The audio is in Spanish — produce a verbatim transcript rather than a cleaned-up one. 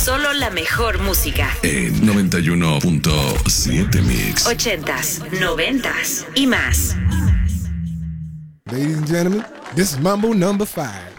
Solo la mejor música. En noventa y uno punto siete Mix. Ochentas, noventas y más. Ladies and gentlemen, this is Mambo number five.